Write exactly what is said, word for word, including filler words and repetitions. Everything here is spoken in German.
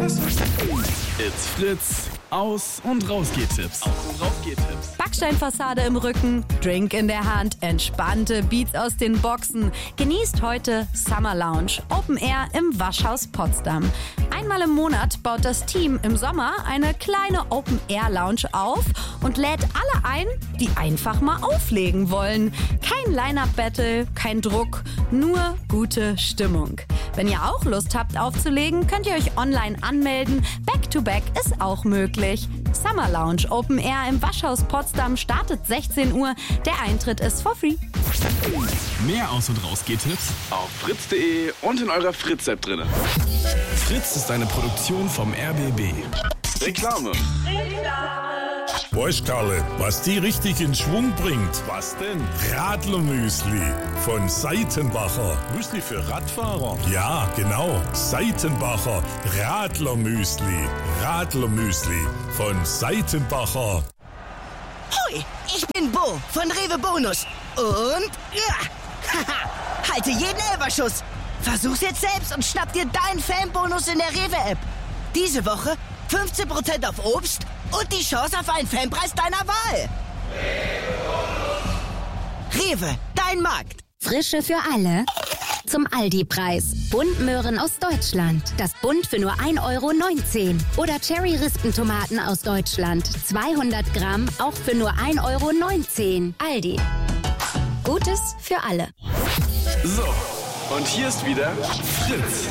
It's Fritz. Aus- und Rausgehtipps. Aus- und Rausgehtipps. Backsteinfassade im Rücken, Drink in der Hand, entspannte Beats aus den Boxen. Genießt heute Summer Lounge, Open Air im Waschhaus Potsdam. Einmal im Monat baut das Team im Sommer eine kleine Open Air Lounge auf und lädt alle ein, die einfach mal auflegen wollen. Kein Line-Up-Battle, kein Druck, nur gute Stimmung. Wenn ihr auch Lust habt aufzulegen, könnt ihr euch online anmelden. Back-to-Back ist auch möglich. Summer Lounge Open Air im Waschhaus Potsdam startet sechzehn Uhr. Der Eintritt ist for free. Mehr Aus- und Rausgehtipps auf fritz punkt de und in eurer Fritz-App drin. Fritz ist eine Produktion vom R B B. Reklame. Weißt Karle, was die richtig in Schwung bringt? Was denn? Radlermüsli von Seitenbacher. Müsli für Radfahrer? Ja, genau. Seitenbacher Radlermüsli. Radlermüsli von Seitenbacher. Hoi, ich bin Bo von Rewe Bonus. Und ja, haha, halte jeden Elferschuss. Versuch's jetzt selbst und schnapp dir deinen Fanbonus in der Rewe-App. Diese Woche fünfzehn Prozent auf Obst und die Chance auf einen Fanpreis deiner Wahl. Rewe, dein Markt. Frische für alle. Zum Aldi-Preis. Buntmöhren aus Deutschland. Das Bunt für nur ein Euro neunzehn. Oder Cherry-Rispentomaten aus Deutschland. zweihundert Gramm, auch für nur ein Euro neunzehn. Aldi. Gutes für alle. So, und hier ist wieder Fritz.